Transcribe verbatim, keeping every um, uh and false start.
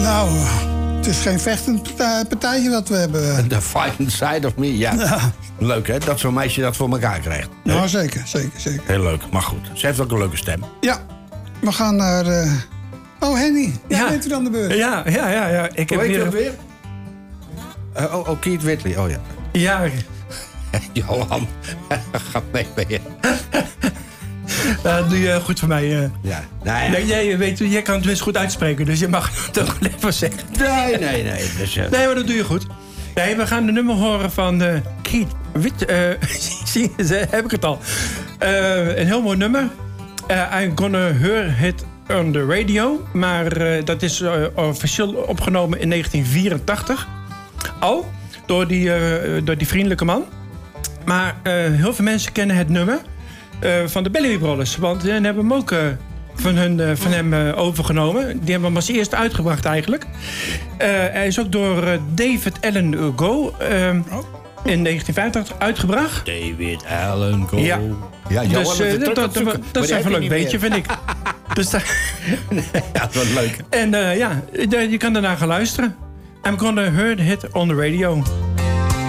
Nou, het is geen vechtend partijtje wat we hebben. The Fighting Side of Me, ja. ja. Leuk, hè? Dat zo'n meisje dat voor elkaar krijgt. Nou, ja, zeker, zeker, zeker. Heel leuk, maar goed. Ze heeft ook een leuke stem. Ja, we gaan naar... Uh... Oh, Henny, jij ja. bent er aan de beurt. Ja, ja, ja. ja. Ik Hoe heb heet weer... dat weer? Uh, oh, oh, Keith Whitley, oh ja. Ja. Johan, ga mee bij je. Dat doe je goed voor mij. Uh. Ja. Nou ja. Nee, jij, weet, jij kan het best goed uitspreken, dus je mag het ook even zeggen. Nee, nee, nee. Dus, uh... Nee, maar dat doe je goed. Nee, we gaan de nummer horen van uh, Keith Whitley. Uh, zie je, heb ik het al. Uh, een heel mooi nummer. Uh, I'm gonna hear it on the radio. Maar uh, dat is uh, officieel opgenomen in negentien vierentachtig. Al, door die, uh, door die vriendelijke man. Maar uh, heel veel mensen kennen het nummer uh, van de Bellamy Brothers. Want die hebben hem ook uh, van, hun, uh, van hem uh, overgenomen. Die hebben hem als eerste uitgebracht eigenlijk. Uh, hij is ook door uh, David Allen Go uh, in negentien vijfentachtig uitgebracht. David Allen Go. Ja, ja dus uh, dat, dat, dat, dat is even een leuk beetje, vind ik. Dus dat... ja, wat leuk. En uh, ja, je kan daarna gaan luisteren. I'm gonna hear it on the radio.